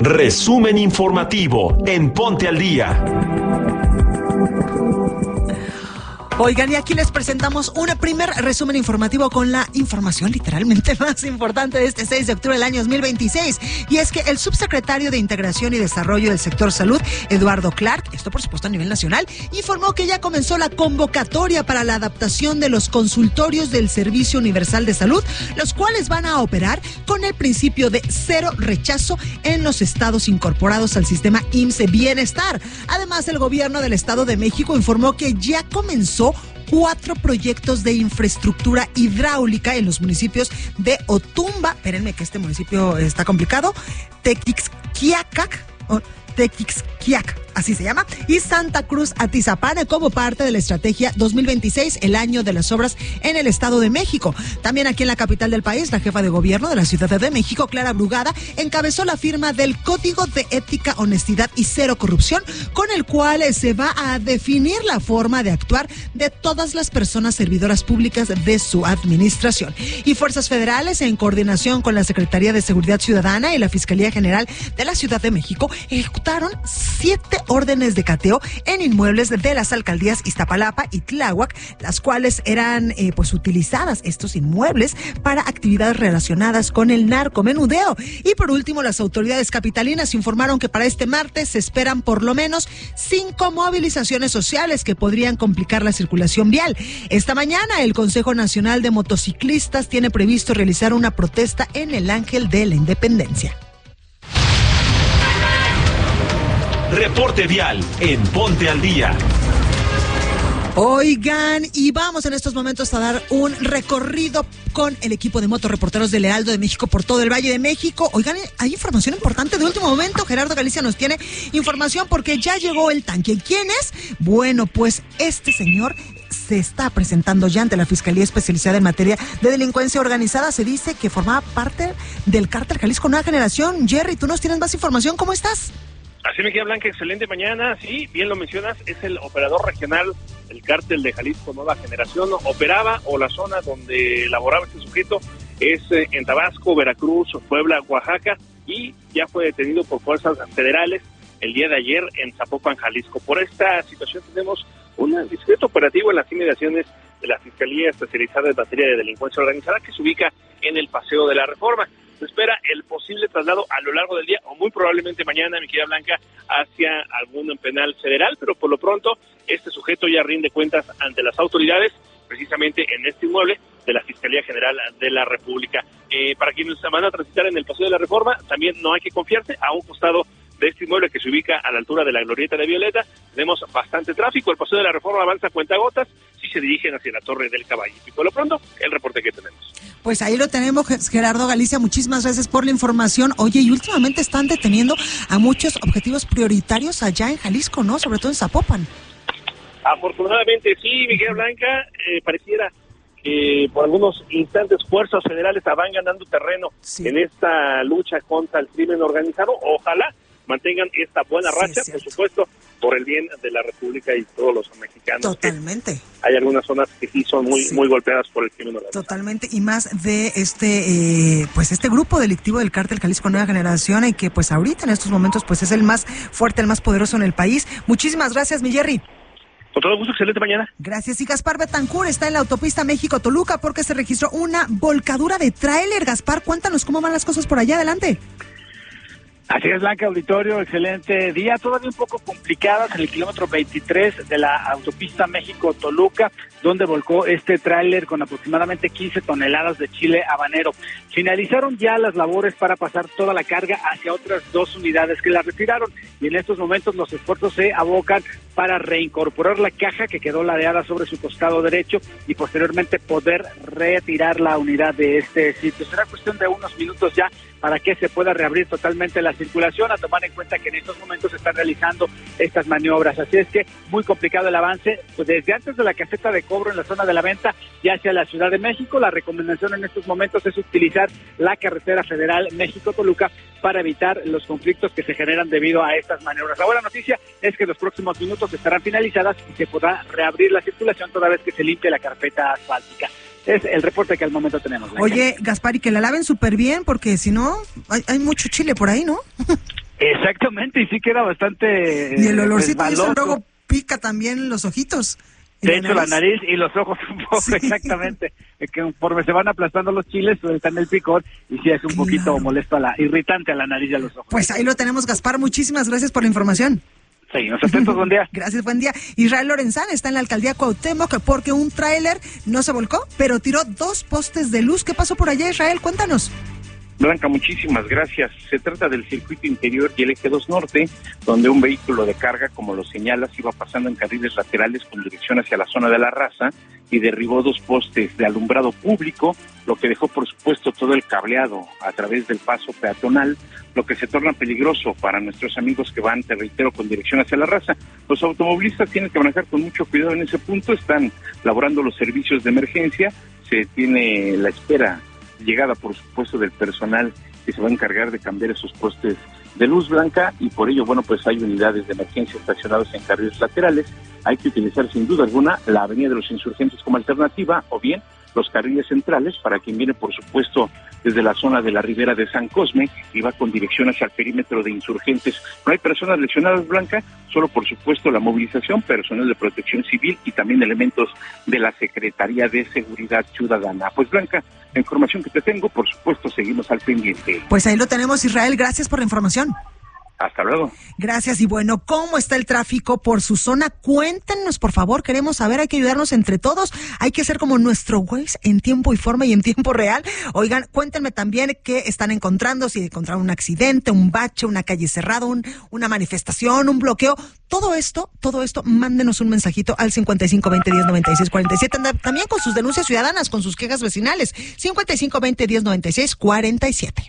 Resumen informativo en Ponte al Día. Oigan, y aquí les presentamos un primer resumen informativo con la información literalmente más importante de este 6 de octubre del año 2026. Y es que el subsecretario de Integración y Desarrollo del Sector Salud, Eduardo Clark, esto por supuesto a nivel nacional, informó que ya comenzó la convocatoria para la adaptación de los consultorios del Servicio Universal de Salud, los cuales van a operar con el principio de cero rechazo en los estados incorporados al sistema IMSS Bienestar. Además, el gobierno del Estado de México informó que ya comenzó 4 proyectos de infraestructura hidráulica en los municipios de Otumba, espérenme que este municipio está complicado, Tequixquiac, así se llama, y Santa Cruz Atizapán como parte de la estrategia 2026, el año de las obras en el Estado de México. También aquí en la capital del país, la jefa de gobierno de la Ciudad de México, Clara Brugada, encabezó la firma del Código de Ética, Honestidad y Cero Corrupción, con el cual se va a definir la forma de actuar de todas las personas servidoras públicas de su administración. Y fuerzas federales, en coordinación con la Secretaría de Seguridad Ciudadana y la Fiscalía General de la Ciudad de México, ejecutaron 7 órdenes de cateo en inmuebles de las alcaldías Iztapalapa y Tláhuac, las cuales eran utilizadas estos inmuebles para actividades relacionadas con el narcomenudeo. Y por último, las autoridades capitalinas informaron que para este martes se esperan por lo menos 5 movilizaciones sociales que podrían complicar la circulación vial. Esta mañana el Consejo Nacional de Motociclistas tiene previsto realizar una protesta en el Ángel de la Independencia. Reporte vial en Ponte al Día. Oigan, y vamos en estos momentos a dar un recorrido con el equipo de motorreporteros del Heraldo de México por todo el Valle de México. Oigan, hay información importante de último momento. Gerardo Galicia nos tiene información porque ya llegó el tanque. ¿Quién es? Bueno, pues este señor se está presentando ya ante la Fiscalía Especializada en Materia de Delincuencia Organizada. Se dice que formaba parte del Cártel Jalisco Nueva Generación. Jerry, tú nos tienes más información. ¿Cómo estás? Así me queda, Blanca, excelente mañana. Sí, bien lo mencionas, es el operador regional del Cártel de Jalisco Nueva Generación. Operaba, o la zona donde laboraba este sujeto es en Tabasco, Veracruz, Puebla, Oaxaca, y ya fue detenido por fuerzas federales el día de ayer en Zapopan, Jalisco. Por esta situación tenemos un discreto operativo en las inmediaciones de la Fiscalía Especializada en Materia de Delincuencia Organizada, que se ubica en el Paseo de la Reforma. Se espera el posible traslado a lo largo del día, o muy probablemente mañana, mi querida Blanca, hacia algún penal federal, pero por lo pronto este sujeto ya rinde cuentas ante las autoridades, precisamente en este inmueble de la Fiscalía General de la República. Para quienes van a transitar en el Paseo de la Reforma, también no hay que confiarse. A un costado de este inmueble, que se ubica a la altura de la Glorieta de Violeta, tenemos bastante tráfico. El Paseo de la Reforma avanza a cuentagotas, si se dirigen hacia la Torre del Caballo. Y por lo pronto, el reporte que tenemos. Pues ahí lo tenemos, Gerardo Galicia, muchísimas gracias por la información. Oye, y últimamente están deteniendo a muchos objetivos prioritarios allá en Jalisco, ¿no? Sobre todo en Zapopan. Afortunadamente sí, Miguel Blanca, pareciera que por algunos instantes fuerzas federales van ganando terreno en esta lucha contra el crimen organizado. Ojalá mantengan esta buena racha, por supuesto, por el bien de la República y todos los mexicanos. Totalmente. Hay algunas zonas que sí son muy golpeadas por el crimen organizado. Totalmente, y más de este grupo delictivo del Cártel Jalisco Nueva Generación, y que pues ahorita en estos momentos pues es el más fuerte, el más poderoso en el país. Muchísimas gracias, mi Jerry. Con todo gusto, excelente mañana. Gracias. Y Gaspar Betancur está en la autopista México-Toluca porque se registró una volcadura de tráiler. Gaspar, cuéntanos cómo van las cosas por allá. Adelante. Así es, Blanca, auditorio, excelente día. Todavía un poco complicadas en el kilómetro 23 de la autopista México-Toluca, donde volcó este tráiler con aproximadamente 15 toneladas de chile habanero. Finalizaron ya las labores para pasar toda la carga hacia otras 2 unidades que la retiraron, y en estos momentos los esfuerzos se abocan para reincorporar la caja que quedó ladeada sobre su costado derecho y posteriormente poder retirar la unidad de este sitio. Será cuestión de unos minutos ya para que se pueda reabrir totalmente la circulación, a tomar en cuenta que en estos momentos se están realizando estas maniobras. Así es que muy complicado el avance, pues desde antes de la caseta de cobro en la zona de la venta y hacia la Ciudad de México. La recomendación en estos momentos es utilizar la carretera federal México-Toluca para evitar los conflictos que se generan debido a estas maniobras. La buena noticia es que en los próximos minutos estarán finalizadas y se podrá reabrir la circulación toda vez que se limpie la carpeta asfáltica. Es el reporte que al momento tenemos. Oye, Gaspar, y que la laven súper bien, porque si no, hay mucho chile por ahí, ¿no? Exactamente, y sí queda bastante y el olorcito y eso resbaloso. luego pica también los ojitos. De hecho, la nariz y los ojos un poco, sí. Exactamente. Es que conforme se van aplastando los chiles, sueltan el picor y sí es un poquito molesto, irritante a la nariz y a los ojos. Pues ahí lo tenemos, Gaspar. Muchísimas gracias por la información. Seguimos atentos, buen día. Gracias, buen día. Israel Lorenzán está en la alcaldía Cuauhtémoc porque un tráiler no se volcó, pero tiró 2 postes de luz. ¿Qué pasó por allá, Israel? Cuéntanos. Blanca, muchísimas gracias. Se trata del circuito interior y el eje 2 norte, donde un vehículo de carga, como lo señalas, iba pasando en carriles laterales con dirección hacia la zona de la Raza y derribó 2 postes de alumbrado público, lo que dejó, por supuesto, todo el cableado a través del paso peatonal, lo que se torna peligroso para nuestros amigos que van, te reitero, con dirección hacia la Raza. Los automovilistas tienen que manejar con mucho cuidado en ese punto, están laborando los servicios de emergencia, se tiene la espera llegada, por supuesto, del personal que se va a encargar de cambiar esos postes de luz, Blanca, y por ello, bueno, pues hay unidades de emergencia estacionadas en carriles laterales. Hay que utilizar sin duda alguna la Avenida de los Insurgentes como alternativa, o bien los carriles centrales para quien viene, por supuesto, desde la zona de la Ribera de San Cosme y va con dirección hacia el perímetro de Insurgentes. No hay personas lesionadas, Blanca, solo, por supuesto, la movilización, personal de protección civil y también elementos de la Secretaría de Seguridad Ciudadana. Pues, Blanca, la información que te tengo, por supuesto, seguimos al pendiente. Pues ahí lo tenemos, Israel. Gracias por la información. Hasta luego. Gracias. Y bueno, ¿cómo está el tráfico por su zona? Cuéntenos, por favor. Queremos saber, hay que ayudarnos entre todos. Hay que ser como nuestro Waze en tiempo y forma y en tiempo real. Oigan, cuéntenme también qué están encontrando, si encontraron un accidente, un bache, una calle cerrada, una manifestación, un bloqueo. Todo esto, mándenos un mensajito al 5520109647. También con sus denuncias ciudadanas, con sus quejas vecinales. 5520109647.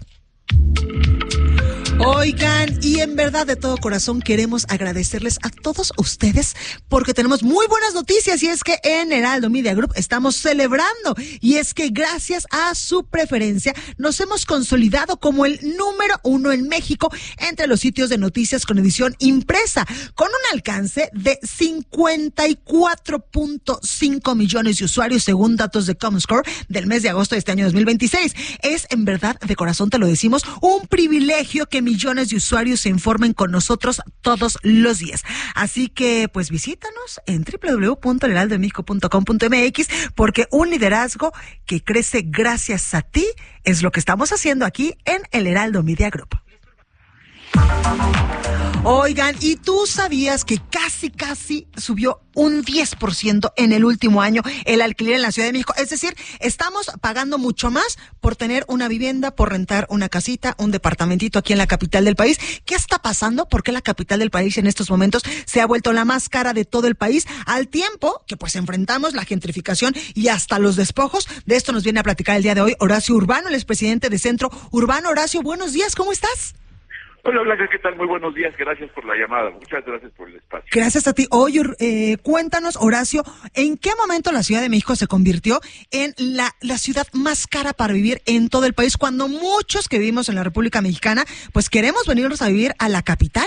Oigan, y en verdad de todo corazón queremos agradecerles a todos ustedes porque tenemos muy buenas noticias, y es que en Heraldo Media Group estamos celebrando, y es que gracias a su preferencia nos hemos consolidado como el número 1 en México entre los sitios de noticias con edición impresa, con un alcance de 54.5 millones de usuarios según datos de Comscore del mes de agosto de este año 2026. Es en verdad, de corazón te lo decimos, un privilegio que millones de usuarios se informen con nosotros todos los días. Así que, pues visítanos en www.elheraldodemexico.com.mx porque un liderazgo que crece gracias a ti es lo que estamos haciendo aquí en el Heraldo Media Group. Oigan, ¿y tú sabías que casi subió un 10% en el último año el alquiler en la Ciudad de México? Es decir, estamos pagando mucho más por tener una vivienda, por rentar una casita, un departamentito aquí en la capital del país. ¿Qué está pasando? ¿Por qué la capital del país en estos momentos se ha vuelto la más cara de todo el país? Al tiempo que pues enfrentamos la gentrificación y hasta los despojos. De esto nos viene a platicar el día de hoy Horacio Urbano, el expresidente de Centro Urbano. Horacio, buenos días, ¿cómo estás? Hola Blanca, ¿qué tal? Muy buenos días, gracias por la llamada, muchas gracias por el espacio. Gracias a ti. Oye, cuéntanos, Horacio, ¿en qué momento la Ciudad de México se convirtió en la ciudad más cara para vivir en todo el país, cuando muchos que vivimos en la República Mexicana, pues queremos venirnos a vivir a la capital?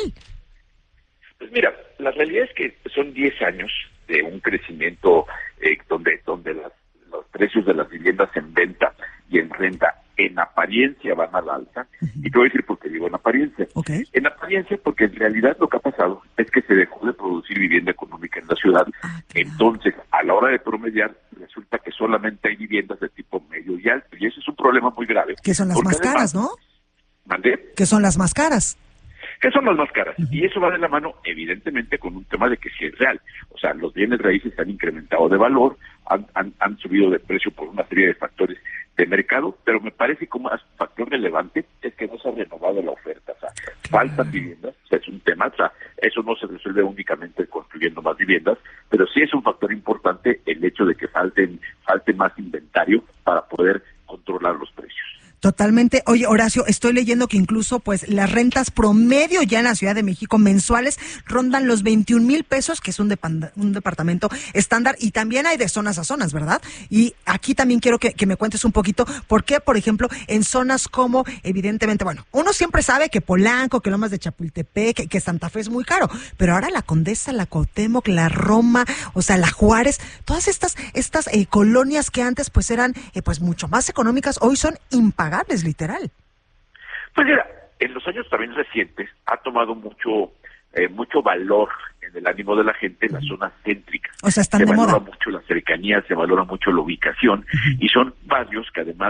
Pues mira, la realidad es que son 10 años de un crecimiento donde los precios de las viviendas en venta y en renta en apariencia van al alza, y te voy a decir por qué digo en apariencia. Okay. En apariencia porque en realidad lo que ha pasado es que se dejó de producir vivienda económica en la ciudad, entonces a la hora de promediar resulta que solamente hay viviendas de tipo medio y alto, y eso es un problema muy grave. Que son las más caras, ¿no? ¿Mandé? Que son las más caras. Que son las más caras, y eso va de la mano evidentemente con un tema de que sí es real, o sea, los bienes raíces han incrementado de valor, han subido de precio por una serie de factores de mercado, pero me parece que un factor relevante es que no se ha renovado la oferta, o sea, faltan viviendas, o sea, es un tema, o sea, eso no se resuelve únicamente construyendo más viviendas, pero sí es un factor importante el hecho de que falte más inventario para poder controlar los precios. Totalmente. Oye, Horacio, estoy leyendo que incluso pues las rentas promedio ya en la Ciudad de México mensuales rondan los 21,000 pesos, que es un departamento estándar, y también hay de zonas a zonas, ¿verdad? Y aquí también quiero que me cuentes un poquito por qué, por ejemplo, en zonas como, evidentemente, bueno, uno siempre sabe que Polanco, que Lomas de Chapultepec, que Santa Fe es muy caro, pero ahora la Condesa, la Cuauhtémoc, la Roma, o sea, la Juárez, todas estas colonias que antes pues eran pues mucho más económicas, hoy son impagables, literal. Pues mira, en los años también recientes ha tomado mucho valor en el ánimo de la gente en las zonas céntricas. O sea, están se de valora moda. mucho la cercanía, se valora mucho la ubicación, y son barrios que además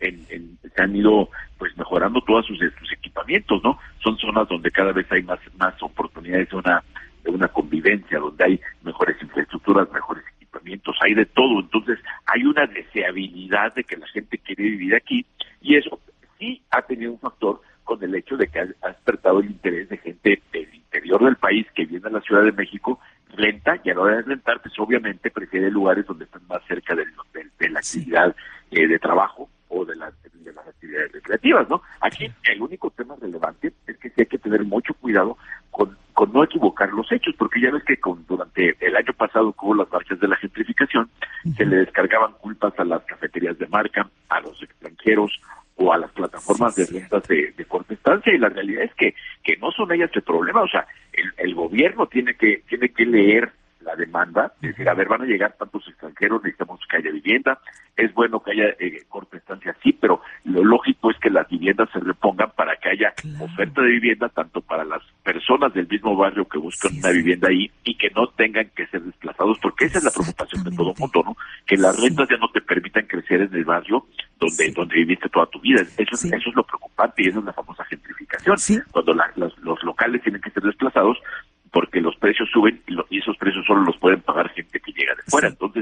se han ido pues mejorando todos sus equipamientos, ¿no? Son zonas donde cada vez hay más oportunidades de una convivencia, donde hay mejores infraestructuras, mejores equipamientos, hay de todo. Entonces hay una deseabilidad de que la gente quiere vivir aquí, y eso sí ha tenido un factor con el hecho de que ha despertado el interés de gente del interior del país que viene a la Ciudad de México, renta, y a la hora de rentar, pues obviamente prefiere lugares donde están más cerca de la actividad de trabajo o de las actividades recreativas, ¿no? Aquí el único tema relevante es que sí hay que tener mucho cuidado con no equivocar los hechos, porque ya ves que durante el año pasado que hubo las marchas de la gentrificación, se le descargaban culpas a las cafeterías de marca, a los extranjeros o a las plataformas de rentas de corta estancia, y la realidad es que no son ellas el problema. O sea, el gobierno tiene que leer la demanda, decir, a ver, van a llegar tantos extranjeros, necesitamos que haya vivienda, es bueno que haya corta estancia, sí, pero lo lógico es que las viviendas se repongan para que haya oferta de vivienda tanto para las personas del mismo barrio que buscan una vivienda ahí, y que no tengan que ser desplazados, porque esa es la preocupación de todo el mundo, ¿no? Que las rentas ya no te permitan crecer en el barrio donde viviste toda tu vida. Eso es lo preocupante, y esa es la famosa gentrificación, cuando los locales tienen que ser desplazados porque los precios suben, y esos precios solo los pueden pagar gente que llega de fuera. Entonces,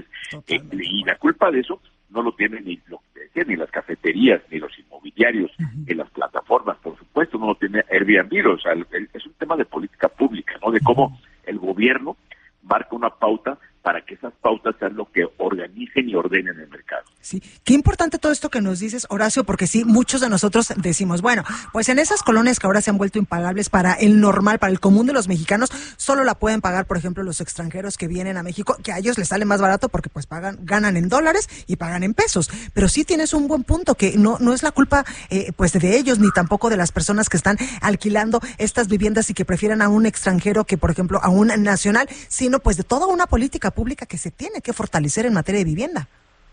y la culpa de eso no lo tienen ni ni las cafeterías, ni los inmobiliarios, ni las plataformas, por supuesto, no lo tiene Airbnb. O sea, es un tema de política pública, ¿no? De cómo el gobierno marca una pauta para que esas pautas sean lo que organicen y ordenen el mercado. Sí, qué importante todo esto que nos dices, Horacio, porque sí, muchos de nosotros decimos, bueno, pues en esas colonias que ahora se han vuelto impagables para el normal, para el común de los mexicanos, solo la pueden pagar, por ejemplo, los extranjeros que vienen a México, que a ellos les sale más barato porque pues ganan en dólares y pagan en pesos. Pero sí tienes un buen punto, que no es la culpa pues de ellos, ni tampoco de las personas que están alquilando estas viviendas y que prefieren a un extranjero que, por ejemplo, a un nacional, sino pues de toda una política pública que se tiene que fortalecer en materia de vivienda.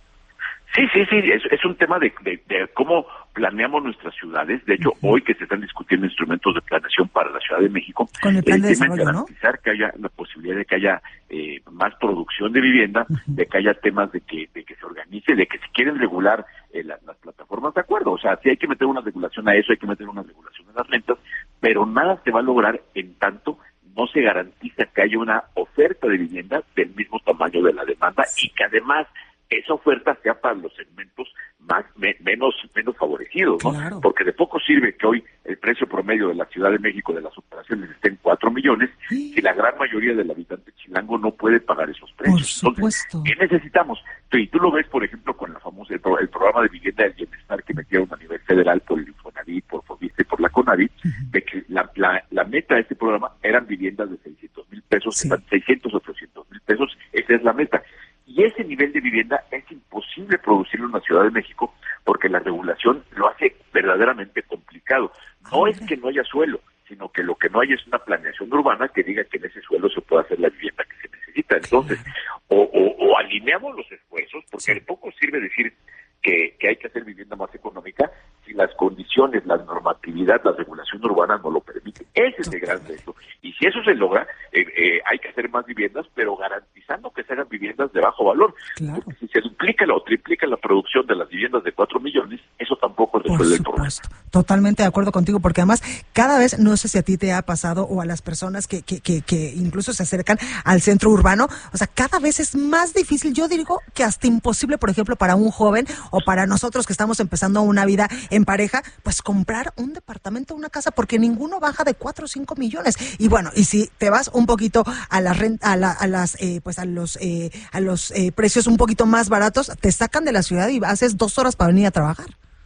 Sí, es un tema de cómo planeamos nuestras ciudades. De hecho, hoy que se están discutiendo instrumentos de planeación para la Ciudad de México, con el plan de tema desarrollo, es garantizar que haya la posibilidad de que haya más producción de vivienda, de que haya temas de que se organice, de que si quieren regular las plataformas, de acuerdo. O sea, sí hay que meter una regulación a eso, hay que meter una regulación a las rentas, pero nada se va a lograr en tanto no se garantiza que haya una oferta de vivienda del mismo tamaño de la demanda, y que además esa oferta sea para los segmentos menos favorecidos, ¿no? Claro. Porque de poco sirve que hoy el precio promedio de la Ciudad de México de las operaciones esté en 4 millones, si la gran mayoría del habitante chilango no puede pagar esos precios. Por supuesto. Entonces, ¿qué necesitamos? Y tú lo ves, por ejemplo, con la famosa el programa de vivienda del bienestar que metieron a nivel federal por el Infonavit, por Fobiste y por la Conavit, de que la meta de este programa eran viviendas de 600,000 pesos, 600 o 800,000 pesos, esa es la meta. Y ese nivel de vivienda es imposible producirlo en la Ciudad de México porque la regulación lo hace verdaderamente complicado. No es que no haya suelo, sino que lo que no hay es una planeación urbana que diga que en ese suelo se puede hacer la vivienda que se necesita. Entonces, o alineamos los esfuerzos, porque de poco sirve decir que hay que hacer vivienda más económica si las condiciones, la normatividad, la regulación urbana no lo permiten. Ese es el gran reto. Y si eso se logra, hay que hacer más viviendas, pero garantizando que se hagan viviendas de bajo valor. Claro. Porque si se duplica o triplica la producción de las viviendas de 4 millones, eso tampoco resuelve el problema. Totalmente de acuerdo contigo, porque además cada vez, no sé si a ti te ha pasado o a las personas que incluso se acercan al centro urbano, o sea, cada vez es más difícil, yo digo que hasta imposible, por ejemplo, para un joven o para nosotros que estamos empezando una vida en pareja, pues comprar un departamento, una casa, porque ninguno baja de 4 o 5 millones. Y bueno, y si te vas un poquito a la renta, a los precios un poquito más baratos, te sacan de la ciudad y haces 2 horas para venir a trabajar.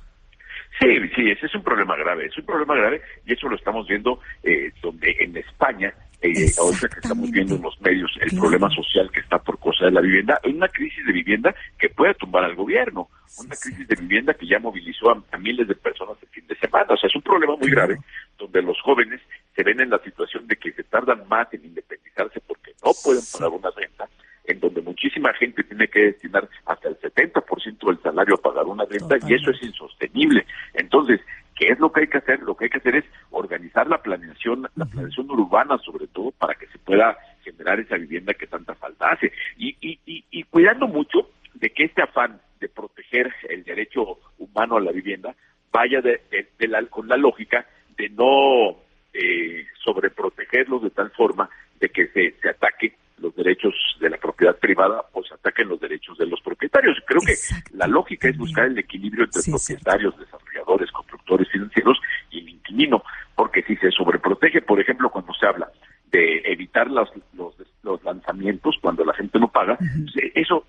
Sí, ese es un problema grave, y eso lo estamos viendo donde en España, ahorita que estamos viendo en los medios el problema social que está por cosa de la vivienda. Hay una crisis de vivienda que puede tumbar al gobierno, una crisis de vivienda que ya movilizó a miles de personas el fin de semana. O sea, es un problema muy grave donde los jóvenes se ven en la situación de que se tardan más en independizarse porque no pueden pagar una renta, en donde muchísima gente tiene que destinar hasta el 70% del salario a pagar una renta. Totalmente. Y eso es insostenible. Entonces, ¿Qué es lo que hay que hacer? Lo que hay que hacer es organizar la planeación urbana, sobre todo, para que se pueda generar esa vivienda que tanta falta hace. Y cuidando mucho de que este afán de proteger el derecho humano a la vivienda vaya con la lógica de no sobreprotegerlos de tal forma de que se ataque los derechos de la propiedad privada o se ataquen los derechos de los propietarios. Creo que la lógica es buscar el equilibrio entre propietarios, desarrolladores, constructores financieros y el inquilino, porque si se sobreprotege, por ejemplo, cuando se habla de evitar los lanzamientos cuando la gente no paga, eso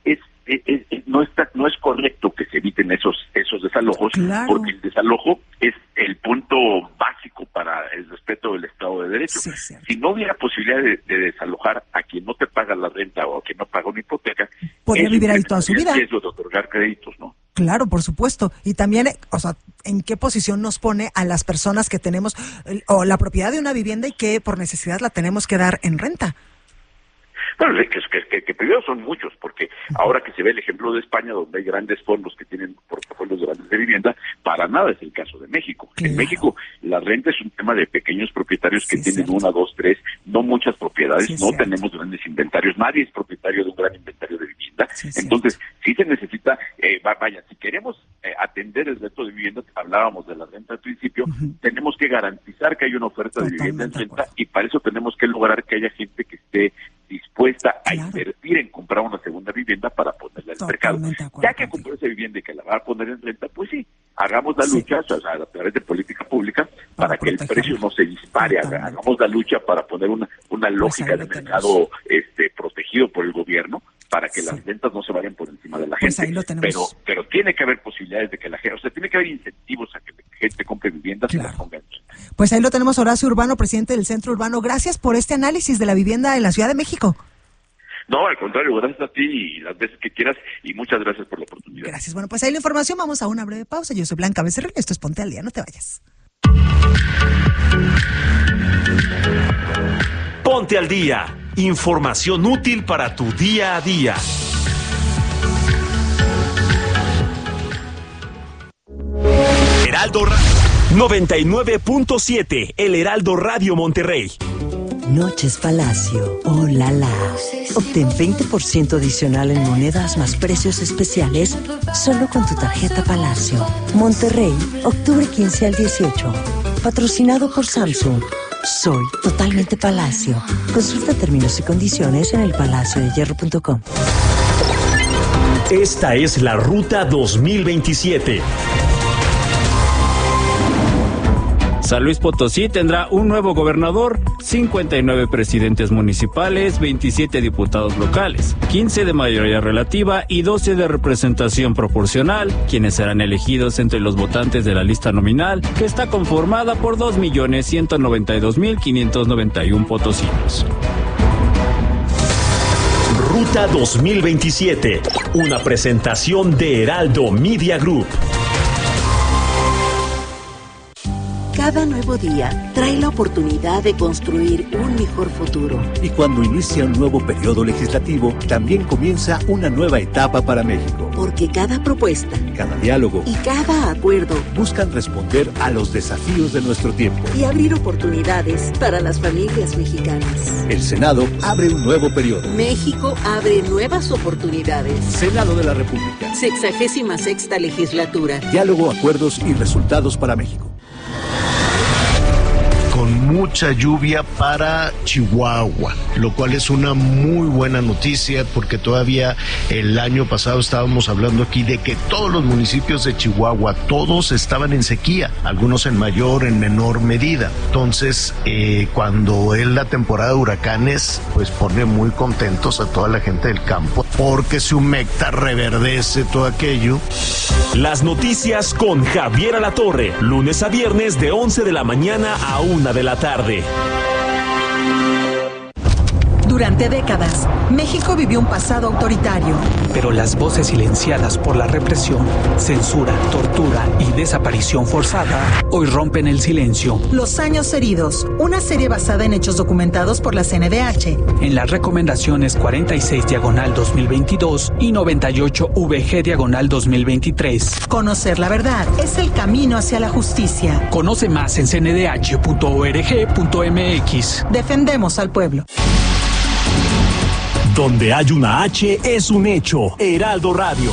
no es correcto que se eviten esos desalojos, porque el desalojo es el punto básico para el respeto del Estado de Derecho. Si no hubiera posibilidad de desalojar a quien no te paga la renta o a quien no paga una hipoteca, podría vivir ahí toda su vida. Es lo de otorgar créditos, ¿no? Claro, por supuesto. Y también, ¿en qué posición nos pone a las personas que tenemos o la propiedad de una vivienda y que por necesidad la tenemos que dar en renta? Bueno, que primero son muchos, porque ahora que se ve el ejemplo de España, donde hay grandes fondos que tienen portafolios grandes de vivienda, para nada es el caso de México. Claro. En México, la renta es un tema de pequeños propietarios que tienen 1, 2, 3, no muchas propiedades, no tenemos grandes inventarios, nadie es propietario de un gran inventario de vivienda. Entonces, sí se necesita, si queremos atender el reto de vivienda, hablábamos de la renta al principio, tenemos que garantizar que hay una oferta de vivienda en renta, y para eso tenemos que lograr que haya gente que esté dispuesta a invertir en comprar una segunda vivienda para ponerla en el mercado. Ya que compró esa vivienda y que la va a poner en renta, pues sí, hagamos la lucha, a través de política pública, para que el precio no se dispare, hagamos la lucha para poner una lógica de mercado protegido por el gobierno, para que las ventas no se vayan por encima de la gente. Pero tiene que haber posibilidades de que la gente, tiene que haber incentivos a que la gente compre viviendas y las ponga en renta. Pues ahí lo tenemos, Horacio Urbano, presidente del Centro Urbano. Gracias por este análisis de la vivienda en la Ciudad de México. No, al contrario, gracias a ti y las veces que quieras, y muchas gracias por la oportunidad. Gracias. Bueno, pues ahí la información, vamos a una breve pausa. Yo soy Blanca Becerril, esto es Ponte al Día, no te vayas. Ponte al Día, información útil para tu día a día. Heraldo 99.7, El Heraldo Radio Monterrey. Noches Palacio, oh la la. Obtén 20% adicional en monedas más precios especiales solo con tu tarjeta Palacio. Monterrey, octubre 15 al 18. Patrocinado por Samsung. Soy totalmente Palacio. Consulta términos y condiciones en elpalaciodehierro.com. Esta es la Ruta 2027. San Luis Potosí tendrá un nuevo gobernador, 59 presidentes municipales, 27 diputados locales, 15 de mayoría relativa y 12 de representación proporcional, quienes serán elegidos entre los votantes de la lista nominal, que está conformada por 2.192.591 potosinos. Ruta 2027, una presentación de Heraldo Media Group. Cada nuevo día trae la oportunidad de construir un mejor futuro. Y cuando inicia un nuevo periodo legislativo, también comienza una nueva etapa para México. Porque cada propuesta, cada diálogo y cada acuerdo buscan responder a los desafíos de nuestro tiempo y abrir oportunidades para las familias mexicanas. El Senado abre un nuevo periodo. México abre nuevas oportunidades. Senado de la República. 66ª legislatura. Diálogo, acuerdos y resultados para México. Con mucha lluvia para Chihuahua, lo cual es una muy buena noticia porque todavía el año pasado estábamos hablando aquí de que todos los municipios de Chihuahua, todos estaban en sequía, algunos en mayor, en menor medida. Entonces, cuando es la temporada de huracanes, pues pone muy contentos a toda la gente del campo porque se humecta, reverdece todo aquello. Las noticias con Javier Alatorre, lunes a viernes de 11 de la mañana a 1 de la tarde. Durante décadas, México vivió un pasado autoritario. Pero las voces silenciadas por la represión, censura, tortura y desaparición forzada hoy rompen el silencio. Los años heridos, una serie basada en hechos documentados por la CNDH. En las recomendaciones 46/2022 y 98VG/2023. Conocer la verdad es el camino hacia la justicia. Conoce más en cndh.org.mx. Defendemos al pueblo. Donde hay una H es un hecho. Heraldo Radio.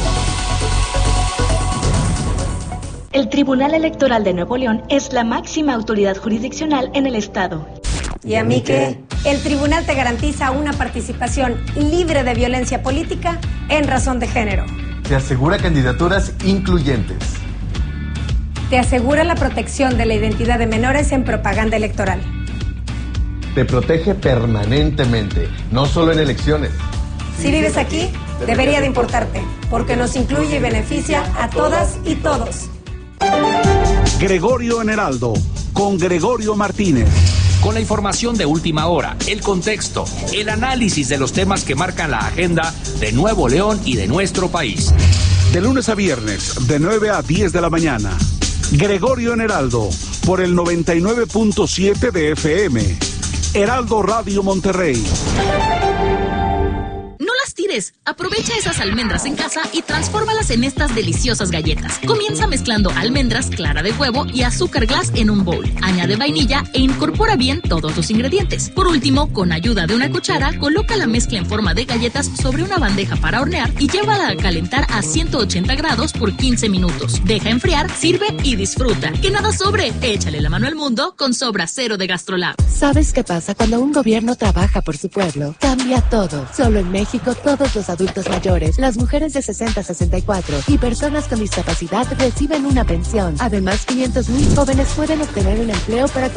El Tribunal Electoral de Nuevo León es la máxima autoridad jurisdiccional en el estado. ¿Y a mí qué? El tribunal te garantiza una participación libre de violencia política en razón de género. Te asegura candidaturas incluyentes. Te asegura la protección de la identidad de menores en propaganda electoral. Te protege permanentemente, no solo en elecciones. Si vives aquí, debería de importarte, porque nos incluye y beneficia a todas y todos. Gregorio en Heraldo, con Gregorio Martínez. Con la información de última hora, el contexto, el análisis de los temas que marcan la agenda de Nuevo León y de nuestro país. De lunes a viernes, de 9 a 10 de la mañana. Gregorio en Heraldo, por el 99.7 de FM. Heraldo Radio Monterrey. No las tires. Aprovecha esas almendras en casa y transfórmalas en estas deliciosas galletas. Comienza mezclando almendras, clara de huevo y azúcar glass en un bowl. Añade vainilla e incorpora bien todos los ingredientes. Por último, con ayuda de una cuchara, coloca la mezcla en forma de galletas sobre una bandeja para hornear y llévala a calentar a 180 grados por 15 minutos. Deja enfriar, sirve y disfruta. ¡Que nada sobre! Échale la mano al mundo con Sobra Cero de GastroLab. ¿Sabes qué pasa cuando un gobierno trabaja por su pueblo? Cambia todo. Solo en México, todos los adultos mayores, las mujeres de 60 a 64 y personas con discapacidad reciben una pensión. Además, 500,000 jóvenes pueden obtener un empleo para